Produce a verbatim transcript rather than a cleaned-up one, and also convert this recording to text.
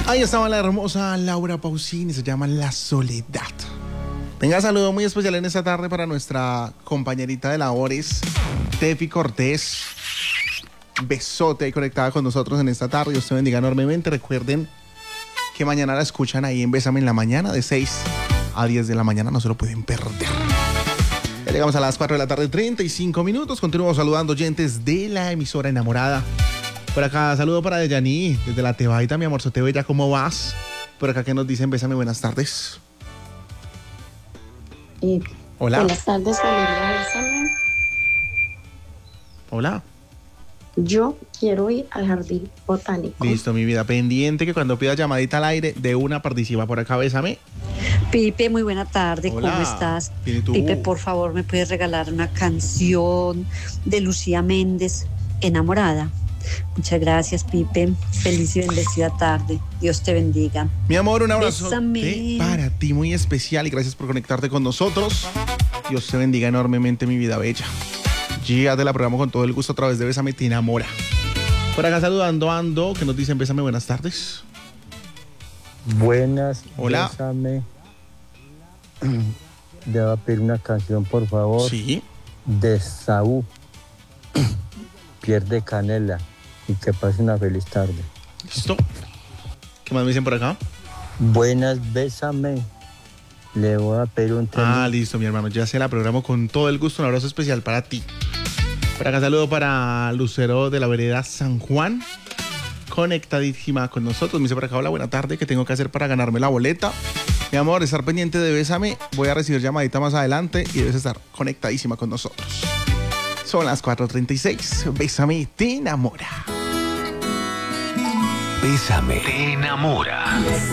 Ahí estaba la hermosa Laura Pausini, se llama La Soledad. Venga, saludo muy especial en esta tarde para nuestra compañerita de labores, Tefi Cortés. Besote ahí conectada con nosotros en esta tarde. Dios te bendiga enormemente. Recuerden que mañana la escuchan ahí en Bésame en la Mañana, de seis a diez de la mañana. No se lo pueden perder. Ya llegamos a las cuatro de la tarde, treinta y cinco minutos. Continuamos saludando oyentes de la emisora enamorada. Por acá, saludo para Deyaní, desde la Tebaida, mi amor, te bella, ¿cómo vas? Por acá que nos dicen, bésame, buenas tardes. Y Hola. Buenas tardes, familia. Bésame. Hola. Yo quiero ir al jardín botánico. Listo, mi vida. Pendiente que cuando pidas llamadita al aire, de una participa. Por acá, bésame. Pipe, muy buena tarde. Hola. ¿Cómo estás? Bien, ¿y tú? Pipe, por favor, ¿me puedes regalar una canción de Lucía Méndez, Enamorada? Muchas gracias, Pipe. Feliz y bendecida tarde. Dios te bendiga. Mi amor, un abrazo Bésame. para ti muy especial y gracias por conectarte con nosotros. Dios te bendiga enormemente, mi vida bella. Ya te la programo con todo el gusto a través de Bésame, te enamora. Por acá saludando a Ando, que nos dicen, bésame, buenas tardes. Buenas, Hola. Bésame. Le voy a pedir una canción, por favor. Sí. De Saúl. Pierde Canela. Y que pase una feliz tarde. Listo. ¿Qué más me dicen por acá? Buenas, Bésame. Le voy a pedir un tema. Ah, listo, mi hermano. Ya se la programo con todo el gusto. Un abrazo especial para ti. Por acá saludo para Lucero de la vereda San Juan. Conectadísima con nosotros. Me dice por acá, hola, buena tarde. ¿Qué tengo que hacer para ganarme la boleta? Mi amor, estar pendiente de Bésame. Voy a recibir llamadita más adelante y debes estar conectadísima con nosotros. Son las cuatro treinta y seis. Bésame, te enamora. Bésame, te enamora.